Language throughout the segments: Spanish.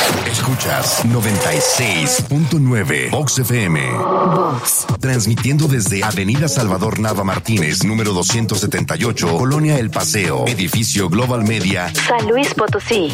Escuchas 96.9 Vox FM. Vox. Transmitiendo desde Avenida Salvador Nava Martínez, número 278, Colonia El Paseo, edificio Global Media, San Luis Potosí.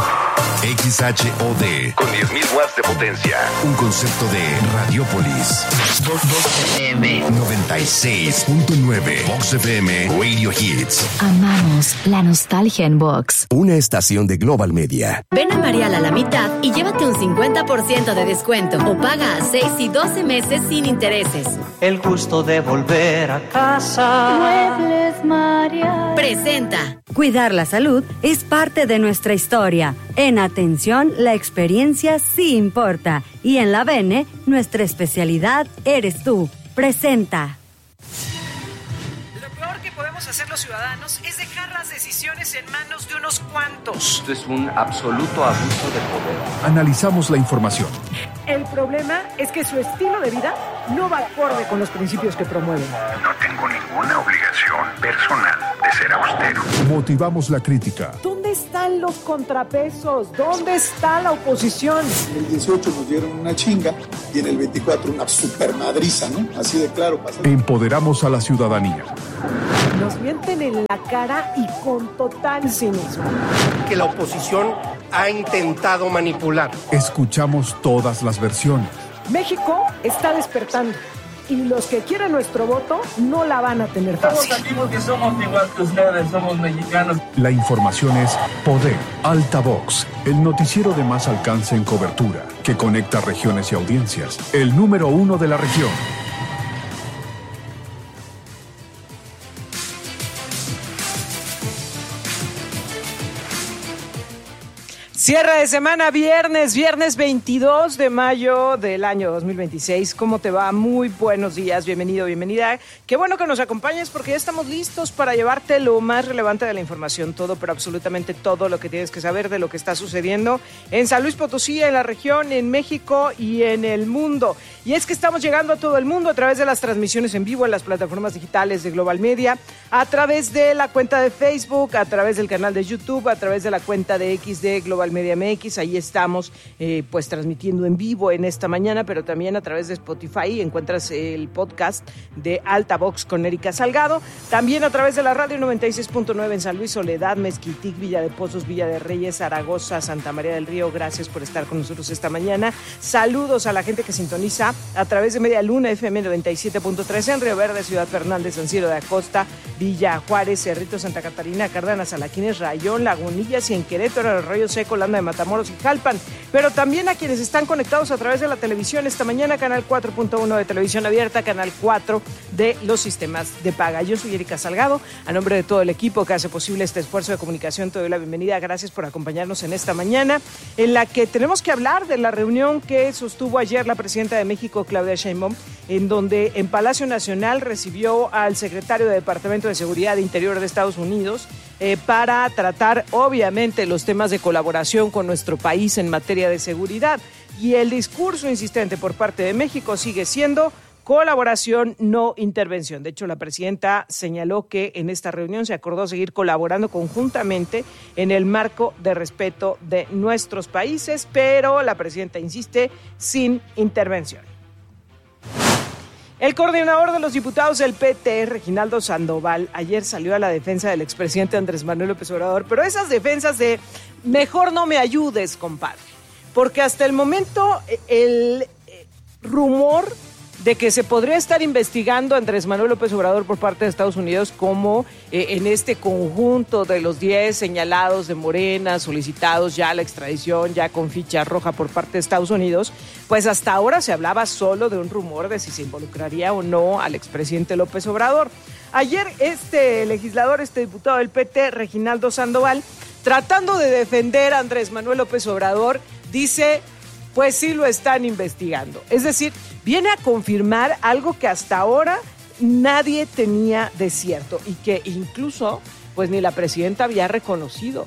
XHOD, con 10.000 watts de potencia. Un concepto de Radiopolis. Vox FM. 96.9 Vox FM Radio Hits. Amamos la nostalgia en Vox. Una estación de Global Media. Ven a Marial a la mitad y llévate un 50% de descuento o paga a 6 y 12 meses sin intereses. El gusto de volver a casa. Muebles Marial. Presenta. Cuidar la salud es parte de nuestra historia. En Atención, la experiencia sí importa. Y en la Bene, nuestra especialidad eres tú. Presenta. Lo peor que podemos hacer los ciudadanos es dejar las decisiones en manos de unos cuantos. Esto es un absoluto abuso de poder. Analizamos la información. El problema es que su estilo de vida no va acorde con los principios que promueven. No tengo ninguna obligación personal de ser austero. Motivamos la crítica. ¿Dónde están los contrapesos? ¿Dónde está la oposición? En el 18 nos dieron una chinga y en el 24 una supermadriza, ¿no? Así de claro pasó. Empoderamos a la ciudadanía. Nos mienten en la cara y con total cinismo. Que la oposición ha intentado manipular. Escuchamos todas las versiones. México está despertando y los que quieren nuestro voto no la van a tener fácil. Estamos aquí porque somos igual que ustedes, somos mexicanos. La información es Poder, Altavox, el noticiero de más alcance en cobertura, que conecta regiones y audiencias. El número 1 de la región. Cierre de semana, viernes 22 de mayo del año 2026. ¿Cómo te va? Muy buenos días, bienvenido, bienvenida. Qué bueno que nos acompañes porque ya estamos listos para llevarte lo más relevante de la información, todo, pero absolutamente todo lo que tienes que saber de lo que está sucediendo en San Luis Potosí, en la región, en México y en el mundo. Y es que estamos llegando a todo el mundo a través de las transmisiones en vivo en las plataformas digitales de Global Media, a través de la cuenta de Facebook, a través del canal de YouTube, a través de la cuenta de X de Global Media MX. Ahí estamos pues transmitiendo en vivo en esta mañana, pero también a través de Spotify encuentras el podcast de Altavox con Erika Salgado, también a través de la radio 96.9 en San Luis, Soledad, Mezquitic, Villa de Pozos, Villa de Reyes, Zaragoza, Santa María del Río. Gracias por estar con nosotros esta mañana. Saludos a la gente que sintoniza a través de Media Luna FM 97.3 en Río Verde, Ciudad Fernández, San Ciro de Acosta, Villa Juárez, Cerrito, Santa Catarina, Cárdenas, Alaquines, Rayón, Lagunillas y en Querétaro, Arroyo Seco, Landa de Matamoros y Jalpan, pero también a quienes están conectados a través de la televisión esta mañana, canal 4.1 de televisión abierta, canal 4 de los sistemas de paga. Yo soy Erika Salgado, a nombre de todo el equipo que hace posible este esfuerzo de comunicación, te doy la bienvenida. Gracias por acompañarnos en esta mañana, en la que tenemos que hablar de la reunión que sostuvo ayer la presidenta de México, Claudia Sheinbaum, en donde en Palacio Nacional recibió al secretario de Departamento de Seguridad e Interior de Estados Unidos para tratar, obviamente, los temas de colaboración con nuestro país en materia de seguridad. Y el discurso insistente por parte de México sigue siendo colaboración, no intervención. De hecho, la presidenta señaló que en esta reunión se acordó seguir colaborando conjuntamente en el marco de respeto de nuestros países, pero la presidenta insiste, sin intervención. El coordinador de los diputados del PT, Reginaldo Sandoval, ayer salió a la defensa del expresidente Andrés Manuel López Obrador, pero esas defensas de mejor no me ayudes, compadre, porque hasta el momento el rumor de que se podría estar investigando a Andrés Manuel López Obrador por parte de Estados Unidos como en este conjunto de los 10 señalados de Morena, solicitados ya la extradición, ya con ficha roja por parte de Estados Unidos, pues hasta ahora se hablaba solo de un rumor de si se involucraría o no al expresidente López Obrador. Ayer este legislador, este diputado del PT, Reginaldo Sandoval, tratando de defender a Andrés Manuel López Obrador, dice, pues sí lo están investigando. Es decir, viene a confirmar algo que hasta ahora nadie tenía de cierto y que incluso pues ni la presidenta había reconocido.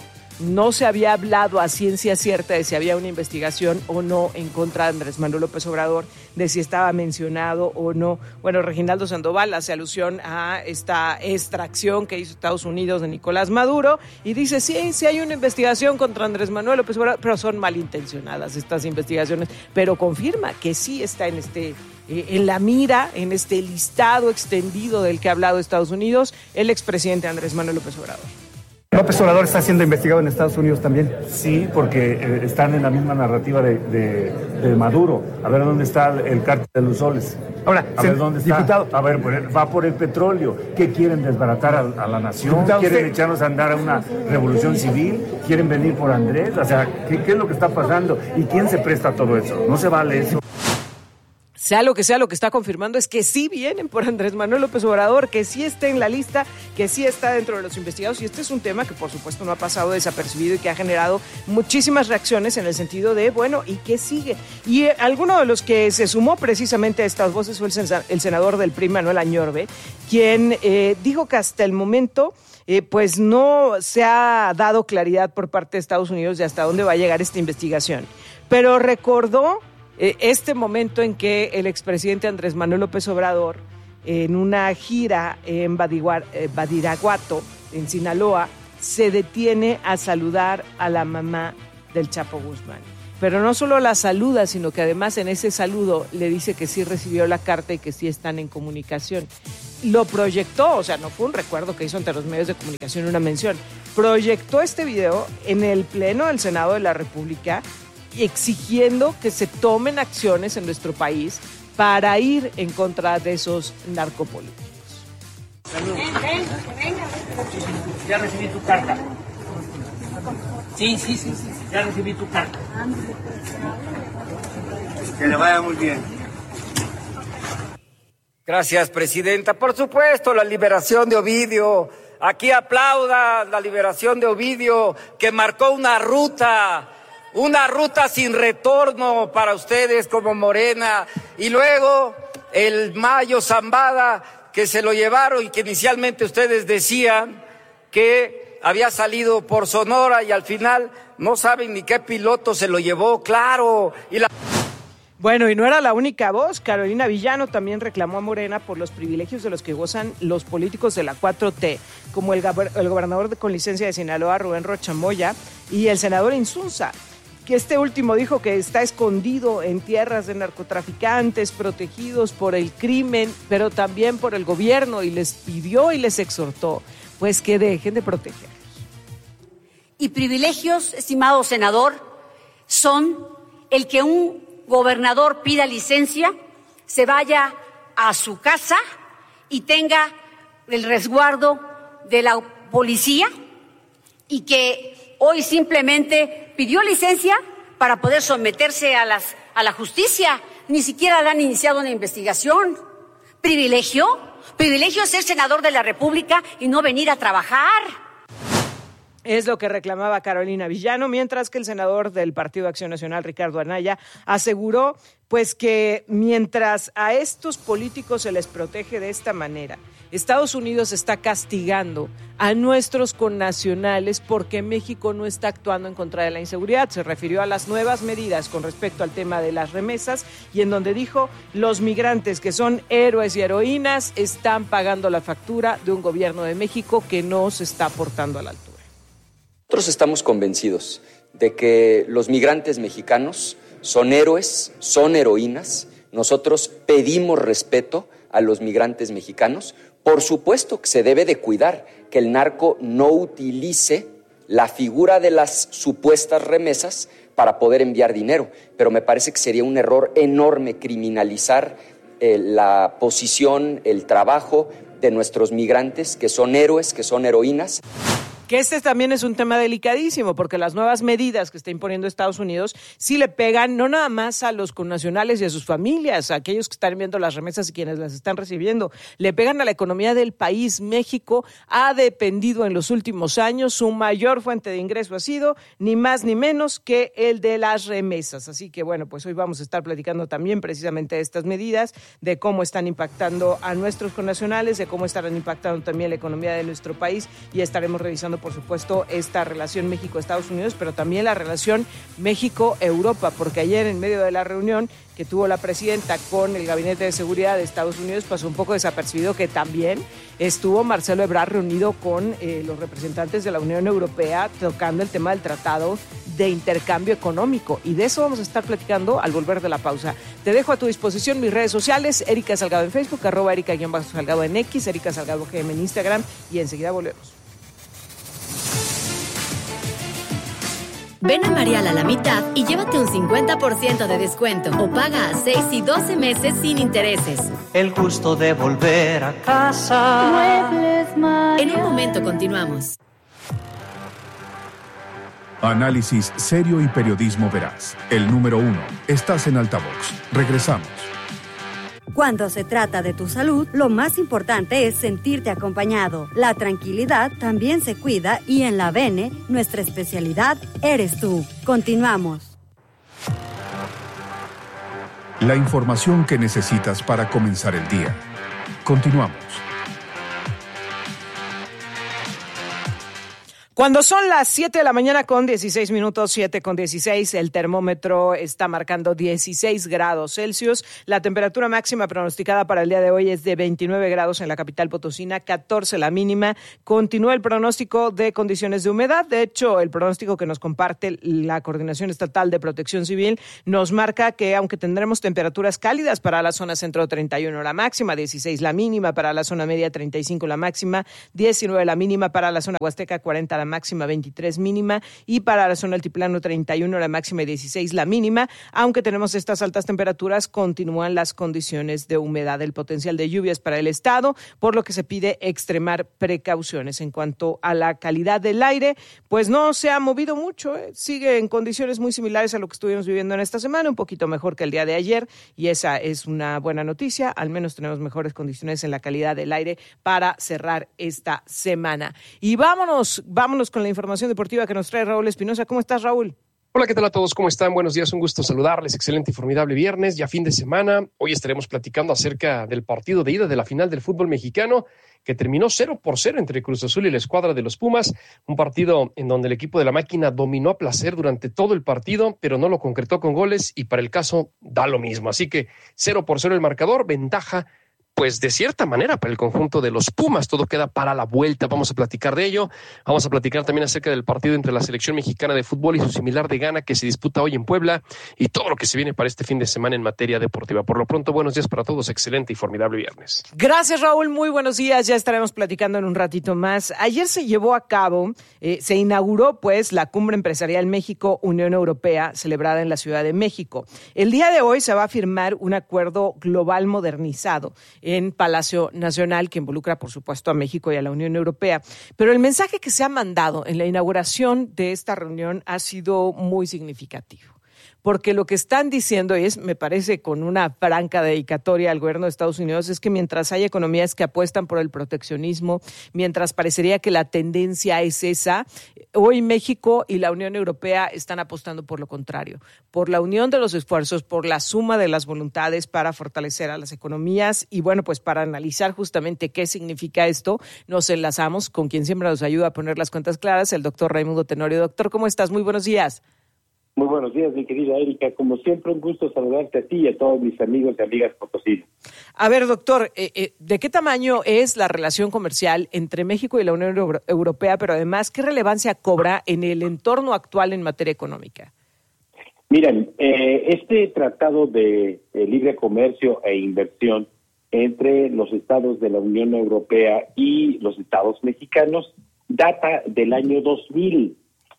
no se había hablado a ciencia cierta de si había una investigación o no en contra de Andrés Manuel López Obrador, de si estaba mencionado o no. Bueno, Reginaldo Sandoval hace alusión a esta extracción que hizo Estados Unidos de Nicolás Maduro y dice, sí hay una investigación contra Andrés Manuel López Obrador, pero son malintencionadas estas investigaciones, pero confirma que sí está en la mira, en este listado extendido del que ha hablado Estados Unidos, el expresidente Andrés Manuel López Obrador. ¿López Obrador está siendo investigado en Estados Unidos también? Sí, porque están en la misma narrativa de Maduro. A ver dónde está el cártel de los soles. Ahora, a ver dónde está. Diputado, a ver, va por el petróleo. ¿Qué quieren, desbaratar a la nación? Diputado, ¿quieren echarnos a andar a una revolución civil? ¿Quieren venir por Andrés? O sea, ¿qué es lo que está pasando? ¿Y quién se presta a todo eso? No se vale eso. Sea lo que está confirmando es que sí vienen por Andrés Manuel López Obrador, que sí está en la lista, que sí está dentro de los investigados, y este es un tema que por supuesto no ha pasado desapercibido y que ha generado muchísimas reacciones en el sentido de, bueno, ¿y qué sigue? Y alguno de los que se sumó precisamente a estas voces fue el senador del PRI, Manuel Añorbe, quien dijo que hasta el momento pues no se ha dado claridad por parte de Estados Unidos de hasta dónde va a llegar esta investigación, pero recordó este momento en que el expresidente Andrés Manuel López Obrador, en una gira en Badiraguato, en Sinaloa, se detiene a saludar a la mamá del Chapo Guzmán. Pero no solo la saluda, sino que además en ese saludo le dice que sí recibió la carta y que sí están en comunicación. Lo proyectó, o sea, no fue un recuerdo que hizo ante los medios de comunicación, una mención. Proyectó este video en el Pleno del Senado de la República, exigiendo que se tomen acciones en nuestro país para ir en contra de esos narcopolíticos. Venga. Ya recibí tu carta. Sí, ya recibí tu carta. Que le vaya muy bien. Gracias, presidenta. Por supuesto, la liberación de Ovidio. Aquí aplauda la liberación de Ovidio, que marcó una ruta sin retorno para ustedes como Morena, y luego el Mayo Zambada, que se lo llevaron y que inicialmente ustedes decían que había salido por Sonora y al final no saben ni qué piloto se lo llevó, claro. Bueno, y no era la única voz. Carolina Villano también reclamó a Morena por los privilegios de los que gozan los políticos de la 4T, como el gobernador con licencia de Sinaloa, Rubén Rocha Moya, y el senador Insunza, que este último dijo que está escondido en tierras de narcotraficantes, protegidos por el crimen, pero también por el gobierno, y les pidió y les exhortó, pues, que dejen de protegerlos. Y privilegios, estimado senador, son el que un gobernador pida licencia, se vaya a su casa y tenga el resguardo de la policía, y que hoy simplemente pidió licencia para poder someterse a la justicia. Ni siquiera le han iniciado una investigación. ¿Privilegio? ¿Privilegio es ser senador de la República y no venir a trabajar? Es lo que reclamaba Carolina Villano, mientras que el senador del Partido Acción Nacional, Ricardo Anaya, aseguró pues que mientras a estos políticos se les protege de esta manera, Estados Unidos está castigando a nuestros connacionales porque México no está actuando en contra de la inseguridad. Se refirió a las nuevas medidas con respecto al tema de las remesas, y en donde dijo: los migrantes que son héroes y heroínas están pagando la factura de un gobierno de México que no se está portando a la altura. Nosotros estamos convencidos de que los migrantes mexicanos son héroes, son heroínas. Nosotros pedimos respeto a los migrantes mexicanos. Por supuesto que se debe de cuidar que el narco no utilice la figura de las supuestas remesas para poder enviar dinero, pero me parece que sería un error enorme criminalizar la posición, el trabajo de nuestros migrantes, que son héroes, que son heroínas. Que este también es un tema delicadísimo, porque las nuevas medidas que está imponiendo Estados Unidos sí le pegan no nada más a los connacionales y a sus familias, a aquellos que están enviando las remesas y quienes las están recibiendo, le pegan a la economía del país. México ha dependido en los últimos años, su mayor fuente de ingreso ha sido ni más ni menos que el de las remesas. Así que bueno, pues hoy vamos a estar platicando también precisamente de estas medidas, de cómo están impactando a nuestros connacionales, de cómo estarán impactando también la economía de nuestro país, y estaremos revisando por supuesto, esta relación México-Estados Unidos, pero también la relación México-Europa, porque ayer en medio de la reunión que tuvo la presidenta con el Gabinete de Seguridad de Estados Unidos, pasó un poco desapercibido que también estuvo Marcelo Ebrard reunido con los representantes de la Unión Europea tocando el tema del Tratado de Intercambio Económico, y de eso vamos a estar platicando al volver de la pausa. Te dejo a tu disposición mis redes sociales, Erika Salgado en Facebook, @Erika_Salgado en X, Erika Salgado GM en Instagram, y enseguida volvemos. Ven a Marial a la mitad y llévate un 50% de descuento o paga a 6 y 12 meses sin intereses. El gusto de volver a casa. Muebles Marial. En un momento continuamos. Análisis serio y periodismo veraz. El número 1. Estás en Altavox. Regresamos. Cuando se trata de tu salud, lo más importante es sentirte acompañado. La tranquilidad también se cuida y en la Bene, nuestra especialidad eres tú. Continuamos. La información que necesitas para comenzar el día. Continuamos. Cuando son las 7 de la mañana con 16 minutos, 7:16, el termómetro está marcando 16 grados Celsius. La temperatura máxima pronosticada para el día de hoy es de 29 grados en la capital potosina, 14 la mínima. Continúa el pronóstico de condiciones de humedad. De hecho, el pronóstico que nos comparte la Coordinación Estatal de Protección Civil nos marca que aunque tendremos temperaturas cálidas para la zona centro, 31 la máxima, 16 la mínima, para la zona media 35 la máxima, 19 la mínima, para la zona huasteca 40 la máxima, 23 mínima, y para la zona altiplano 31 la máxima y 16 la mínima. Aunque tenemos estas altas temperaturas, continúan las condiciones de humedad. El potencial de lluvias para el estado, por lo que se pide extremar precauciones. En cuanto a la calidad del aire, pues no se ha movido mucho, sigue en condiciones muy similares a lo que estuvimos viviendo en esta semana, un poquito mejor que el día de ayer, y esa es una buena noticia. Al menos tenemos mejores condiciones en la calidad del aire para cerrar esta semana. Y vámonos con la información deportiva que nos trae Raúl Espinosa. ¿Cómo estás, Raúl? Hola, ¿qué tal a todos? ¿Cómo están? Buenos días, un gusto saludarles. Excelente y formidable viernes, ya fin de semana. Hoy estaremos platicando acerca del partido de ida de la final del fútbol mexicano, que terminó 0-0 entre Cruz Azul y la escuadra de los Pumas. Un partido en donde el equipo de la máquina dominó a placer durante todo el partido, pero no lo concretó con goles, y para el caso da lo mismo. Así que 0-0 el marcador, ventaja pues de cierta manera para el conjunto de los Pumas. Todo queda para la vuelta, vamos a platicar de ello. Vamos a platicar también acerca del partido entre la selección mexicana de fútbol y su similar de Ghana, que se disputa hoy en Puebla, y todo lo que se viene para este fin de semana en materia deportiva. Por lo pronto, buenos días para todos, excelente y formidable viernes. Gracias, Raúl, muy buenos días, ya estaremos platicando en un ratito más. Ayer se llevó a cabo, se inauguró pues la Cumbre Empresarial México-Unión Europea, celebrada en la Ciudad de México. El día de hoy se va a firmar un acuerdo global modernizado en Palacio Nacional, que involucra, por supuesto, a México y a la Unión Europea. Pero el mensaje que se ha mandado en la inauguración de esta reunión ha sido muy significativo. Porque lo que están diciendo es, me parece con una franca dedicatoria al gobierno de Estados Unidos, es que mientras hay economías que apuestan por el proteccionismo, mientras parecería que la tendencia es esa, hoy México y la Unión Europea están apostando por lo contrario, por la unión de los esfuerzos, por la suma de las voluntades para fortalecer a las economías. Y bueno, pues para analizar justamente qué significa esto, nos enlazamos con quien siempre nos ayuda a poner las cuentas claras, el doctor Raimundo Tenorio. Doctor, ¿cómo estás? Muy buenos días. Muy buenos días, mi querida Erika. Como siempre, un gusto saludarte a ti y a todos mis amigos y amigas potosinos. A ver, doctor, ¿de qué tamaño es la relación comercial entre México y la Unión Europea, pero además, qué relevancia cobra en el entorno actual en materia económica? Miren, este tratado de libre comercio e inversión entre los estados de la Unión Europea y los estados mexicanos data del año 2000.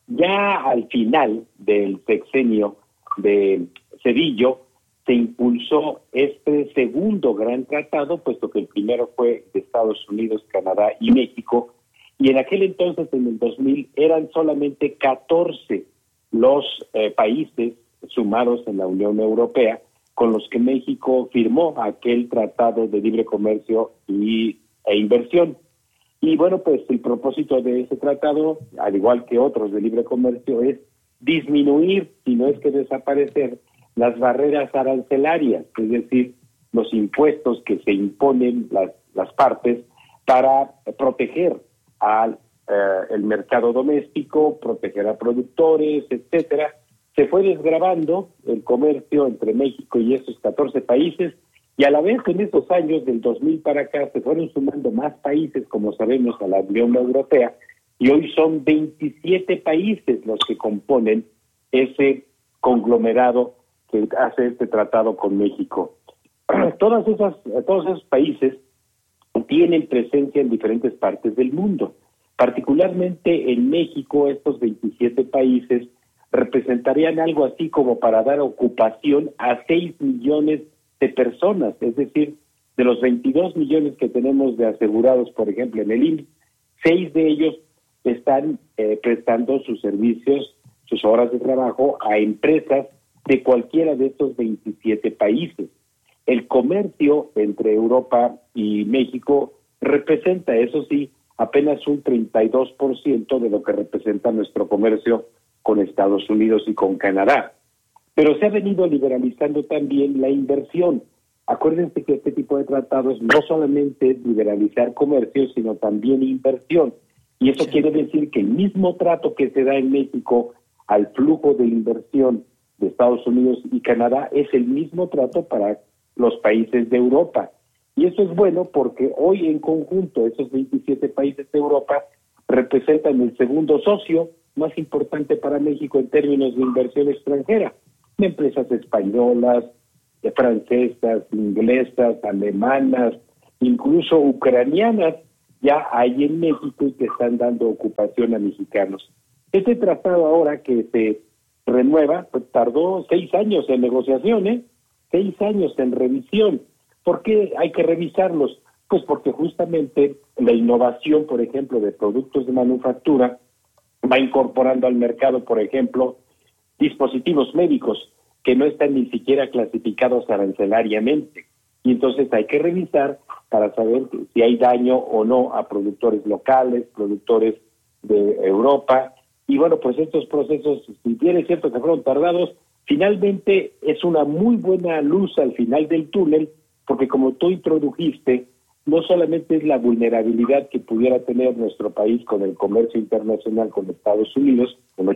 Ya al final del sexenio de Cedillo se impulsó este segundo gran tratado, puesto que el primero fue de Estados Unidos, Canadá y México, y en aquel entonces, en el 2000, eran solamente 14 los países sumados en la Unión Europea con los que México firmó aquel tratado de libre comercio e inversión. Y bueno, pues el propósito de ese tratado, al igual que otros de libre comercio, es disminuir, si no es que desaparecer, las barreras arancelarias, es decir, los impuestos que se imponen las partes para proteger a el mercado doméstico, proteger a productores, etcétera. Se fue desgravando el comercio entre México y esos 14 países, y a la vez en esos años, del 2000 para acá, se fueron sumando más países, como sabemos, a la Unión Europea, y hoy son 27 países los que componen ese conglomerado que hace este tratado con México. Todos esos países tienen presencia en diferentes partes del mundo. Particularmente en México, estos 27 países representarían algo así como para dar ocupación a 6 millones de personas, es decir, de los 22 millones que tenemos de asegurados, por ejemplo, en el IMSS, 6 de ellos están prestando sus servicios, sus horas de trabajo a empresas de cualquiera de estos 27 países. El comercio entre Europa y México representa, eso sí, apenas un 32% de lo que representa nuestro comercio con Estados Unidos y con Canadá. Pero se ha venido liberalizando también la inversión. Acuérdense que este tipo de tratados no solamente es liberalizar comercio, sino también inversión. Y eso quiere decir que el mismo trato que se da en México al flujo de inversión de Estados Unidos y Canadá es el mismo trato para los países de Europa. Y eso es bueno porque hoy en conjunto esos 27 países de Europa representan el segundo socio más importante para México en términos de inversión extranjera. Empresas españolas, francesas, inglesas, alemanas, incluso ucranianas, ya hay en México y que están dando ocupación a mexicanos. Este tratado ahora que se renueva, pues tardó 6 años en negociación, 6 años en revisión. ¿Por qué hay que revisarlos? Pues porque justamente la innovación, por ejemplo, de productos de manufactura va incorporando al mercado, por ejemplo, dispositivos médicos que no están ni siquiera clasificados arancelariamente. Y entonces hay que revisar para saber si hay daño o no a productores locales, productores de Europa. Y bueno, pues estos procesos, si bien es cierto que fueron tardados, finalmente es una muy buena luz al final del túnel, porque como tú introdujiste, no solamente es la vulnerabilidad que pudiera tener nuestro país con el comercio internacional con Estados Unidos, un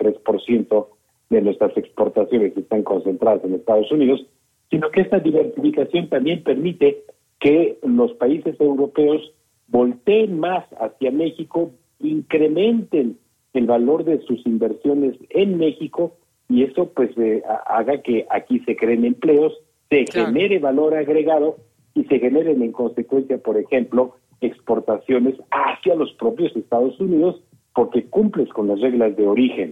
83% de nuestras exportaciones están concentradas en Estados Unidos, sino que esta diversificación también permite que los países europeos volteen más hacia México, incrementen el valor de sus inversiones en México, y eso pues haga que aquí se creen empleos, se genere valor agregado y se generen en consecuencia, por ejemplo, exportaciones hacia los propios Estados Unidos porque cumples con las reglas de origen.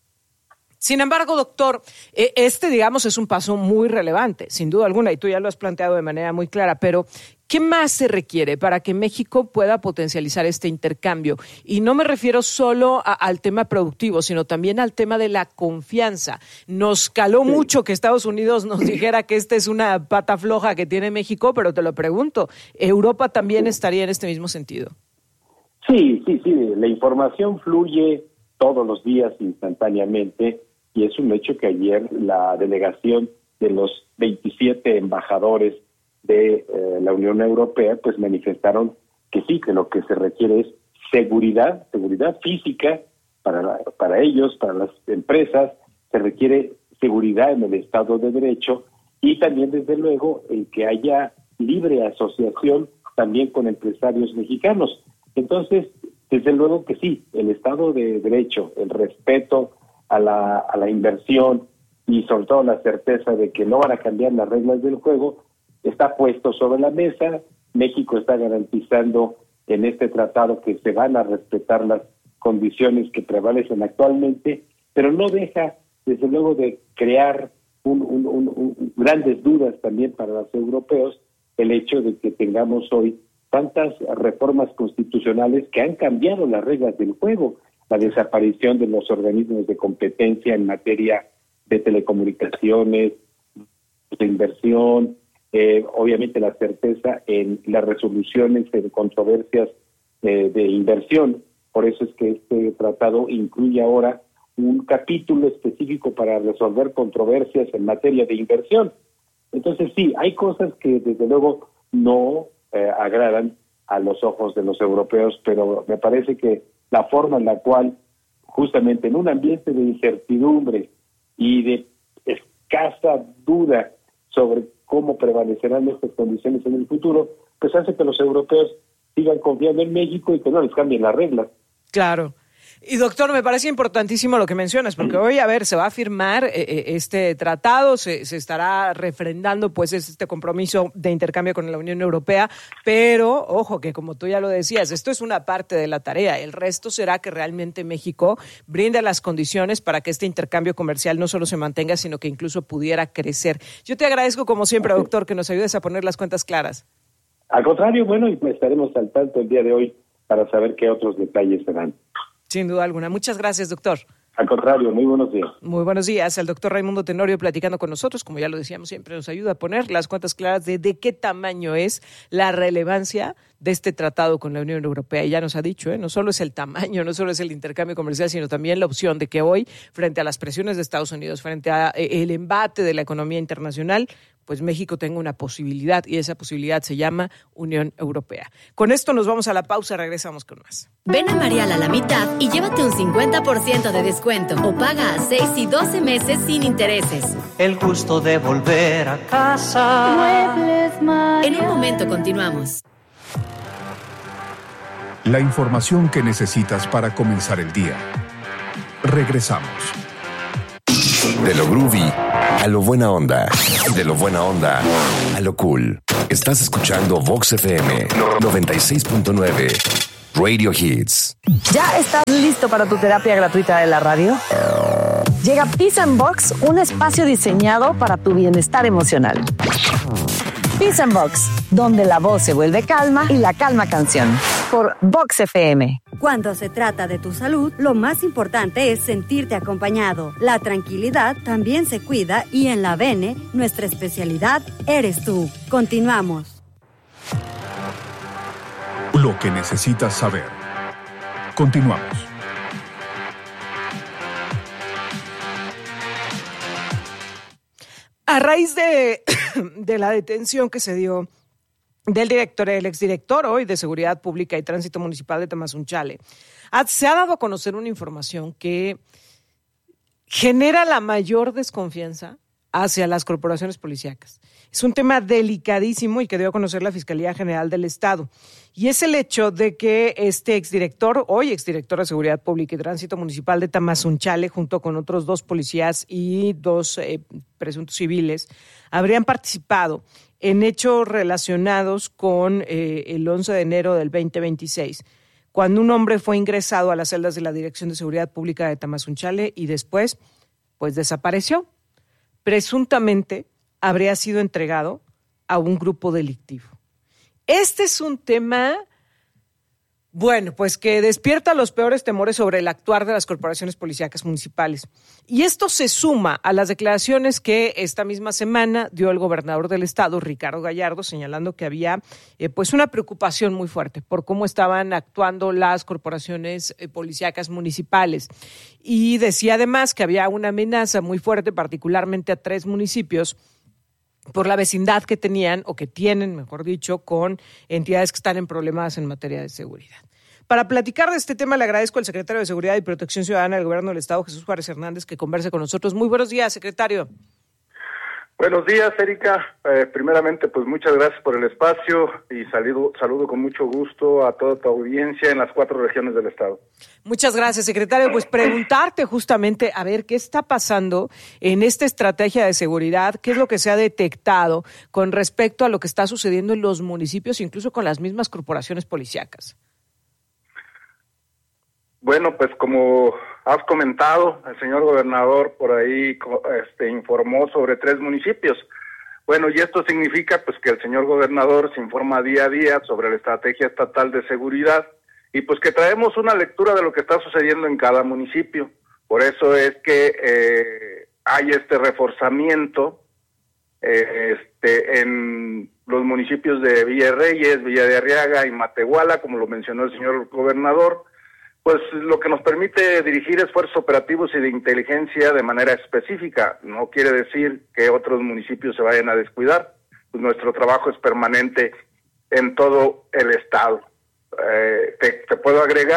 Sin embargo, doctor, digamos, es un paso muy relevante, sin duda alguna, y tú ya lo has planteado de manera muy clara, pero ¿qué más se requiere para que México pueda potencializar este intercambio? Y no me refiero solo al tema productivo, sino también al tema de la confianza. Nos caló mucho que Estados Unidos nos dijera que esta es una pata floja que tiene México, pero te lo pregunto, ¿Europa también estaría en este mismo sentido? Sí, la información fluye todos los días instantáneamente, y es un hecho que ayer la delegación de los 27 embajadores de la Unión Europea pues manifestaron que sí, que lo que se requiere es seguridad física para ellos, para las empresas, se requiere seguridad en el Estado de Derecho y también desde luego el que haya libre asociación también con empresarios mexicanos. Entonces, desde luego que sí, el Estado de Derecho, el respeto a la inversión y sobre todo la certeza de que no van a cambiar las reglas del juego, está puesto sobre la mesa. México está garantizando en este tratado que se van a respetar las condiciones que prevalecen actualmente, pero no deja, desde luego, de crear grandes dudas también para los europeos el hecho de que tengamos hoy tantas reformas constitucionales que han cambiado las reglas del juego, la desaparición de los organismos de competencia en materia de telecomunicaciones, de inversión, obviamente la certeza en las resoluciones de controversias de inversión. Por eso es que este tratado incluye ahora un capítulo específico para resolver controversias en materia de inversión. Entonces sí, hay cosas que desde luego no agradan a los ojos de los europeos, pero me parece que la forma en la cual justamente en un ambiente de incertidumbre y de escasa duda sobre cómo prevalecerán estas condiciones en el futuro, pues hace que los europeos sigan confiando en México y que no les cambien las reglas. Claro. Y doctor, me parece importantísimo lo que mencionas, porque hoy, se va a firmar este tratado, se estará refrendando pues este compromiso de intercambio con la Unión Europea, pero ojo que como tú ya lo decías, esto es una parte de la tarea, el resto será que realmente México brinde las condiciones para que este intercambio comercial no solo se mantenga, sino que incluso pudiera crecer. Yo te agradezco como siempre, doctor, que nos ayudes a poner las cuentas claras. Al contrario, bueno, y estaremos al tanto el día de hoy para saber qué otros detalles serán. Sin duda alguna. Muchas gracias, doctor. Al contrario, muy buenos días. Muy buenos días. El doctor Raimundo Tenorio platicando con nosotros, como ya lo decíamos, siempre nos ayuda a poner las cuentas claras de qué tamaño es la relevancia de este tratado con la Unión Europea. Y ya nos ha dicho, no solo es el tamaño, no solo es el intercambio comercial, sino también la opción de que hoy, frente a las presiones de Estados Unidos, frente a el embate de la economía internacional, pues México tenga una posibilidad, y esa posibilidad se llama Unión Europea. Con esto nos vamos a la pausa, regresamos con más. Ven a Marial a la mitad y llévate un 50% de descuento o paga a 6 y 12 meses sin intereses. El gusto de volver a casa. Muebles Marial. En un momento continuamos. La información que necesitas para comenzar el día. Regresamos. De lo groovy a lo buena onda. De lo buena onda a lo cool. Estás escuchando Vox FM 96.9. Radio Hits. ¿Ya estás listo para tu terapia gratuita de la radio? Llega Peace and Box, un espacio diseñado para tu bienestar emocional. Peace and Box, donde la voz se vuelve calma y la calma canción. Por Vox FM. Cuando se trata de tu salud, lo más importante es sentirte acompañado. La tranquilidad también se cuida y en la Bene, nuestra especialidad eres tú. Continuamos. Lo que necesitas saber. Continuamos. A raíz de la detención que se dio del exdirector hoy de Seguridad Pública y Tránsito Municipal de Tamazunchale, se ha dado a conocer una información que genera la mayor desconfianza hacia las corporaciones policíacas. Es un tema delicadísimo y que dio a conocer la Fiscalía General del Estado. Y es el hecho de que este hoy exdirector de Seguridad Pública y Tránsito Municipal de Tamazunchale, junto con otros 2 policías y 2 presuntos civiles, habrían participado en hechos relacionados con el 11 de enero del 2026, cuando un hombre fue ingresado a las celdas de la Dirección de Seguridad Pública de Tamazunchale y después, pues desapareció. Presuntamente habría sido entregado a un grupo delictivo. Este es un tema, pues que despierta los peores temores sobre el actuar de las corporaciones policíacas municipales. Y esto se suma a las declaraciones que esta misma semana dio el gobernador del estado, Ricardo Gallardo, señalando que había pues una preocupación muy fuerte por cómo estaban actuando las corporaciones policíacas municipales. Y decía además que había una amenaza muy fuerte, particularmente a 3 municipios, por la vecindad que tenían, o que tienen, mejor dicho, con entidades que están en problemas en materia de seguridad. Para platicar de este tema, le agradezco al secretario de Seguridad y Protección Ciudadana del Gobierno del Estado, Jesús Juárez Hernández, que converse con nosotros. Muy buenos días, secretario. Buenos días, Erika. Primeramente, pues muchas gracias por el espacio y saludo con mucho gusto a toda tu audiencia en las 4 regiones del estado. Muchas gracias, secretario. Pues preguntarte justamente, a ver, ¿qué está pasando en esta estrategia de seguridad? ¿Qué es lo que se ha detectado con respecto a lo que está sucediendo en los municipios, incluso con las mismas corporaciones policíacas? Bueno, pues como has comentado, el señor gobernador por ahí informó sobre 3 municipios. Bueno, y esto significa pues que el señor gobernador se informa día a día sobre la estrategia estatal de seguridad y pues que traemos una lectura de lo que está sucediendo en cada municipio. Por eso es que hay este reforzamiento en los municipios de Villa de Reyes, Villa de Arriaga y Matehuala, como lo mencionó el señor gobernador, pues lo que nos permite dirigir esfuerzos operativos y de inteligencia de manera específica. No quiere decir que otros municipios se vayan a descuidar, pues nuestro trabajo es permanente en todo el estado. Te puedo agregar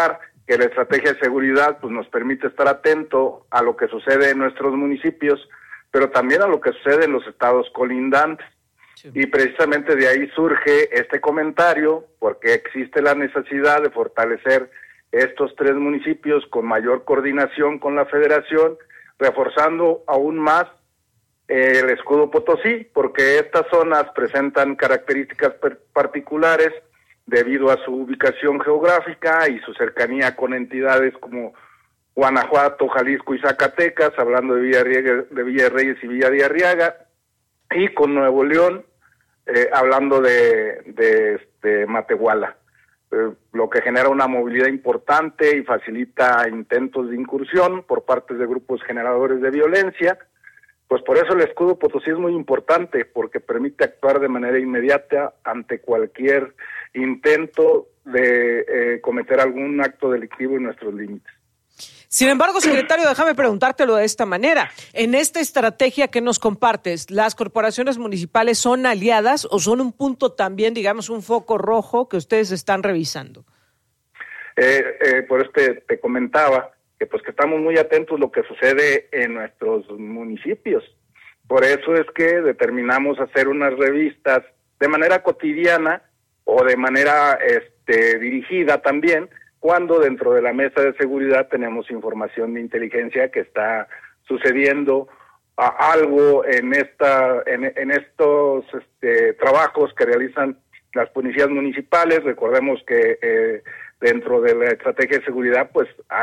que la estrategia de seguridad pues nos permite estar atento a lo que sucede en nuestros municipios, pero también a lo que sucede en los estados colindantes. Sí. Y precisamente de ahí surge este comentario, porque existe la necesidad de fortalecer estos 3 municipios con mayor coordinación con la federación, reforzando aún más el escudo Potosí, porque estas zonas presentan características particulares debido a su ubicación geográfica y su cercanía con entidades como Guanajuato, Jalisco y Zacatecas, hablando de Villa de Reyes y Villa de Arriaga, y con Nuevo León, hablando de Matehuala, lo que genera una movilidad importante y facilita intentos de incursión por parte de grupos generadores de violencia. Pues por eso el escudo Potosí es muy importante, porque permite actuar de manera inmediata ante cualquier intento de cometer algún acto delictivo en nuestros límites. Sin embargo, secretario, déjame preguntártelo de esta manera. En esta estrategia que nos compartes, ¿las corporaciones municipales son aliadas o son un punto también, digamos, un foco rojo que ustedes están revisando? Por eso te comentaba que pues que estamos muy atentos a lo que sucede en nuestros municipios. Por eso es que determinamos hacer unas revistas de manera cotidiana o de manera dirigida también, cuando dentro de la mesa de seguridad tenemos información de inteligencia que está sucediendo algo en estos trabajos que realizan las policías municipales. Recordemos que dentro de la estrategia de seguridad pues